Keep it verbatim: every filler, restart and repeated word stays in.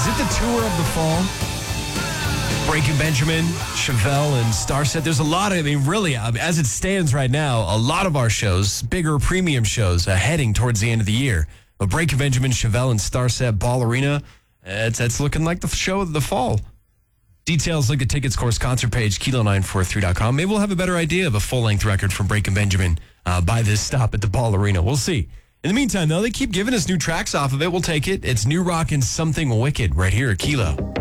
it the tour of the fall? Breaking Benjamin, Chevelle, and Starset. There's a lot of, I mean, really, uh, as it stands right now, a lot of our shows, bigger premium shows, uh, heading towards the end of the year. But Breaking Benjamin, Chevelle, and Starset Ball Arena, it's, it's looking like the show of the fall. Details, look at tickets, course, concert page, kilo nine four three dot com. Maybe we'll have a better idea of a full-length record from Breaking Benjamin uh, by this stop at the Ball Arena. We'll see. In the meantime, though, they keep giving us new tracks off of it. We'll take it. It's New Rock and Something Wicked right here at Kilo.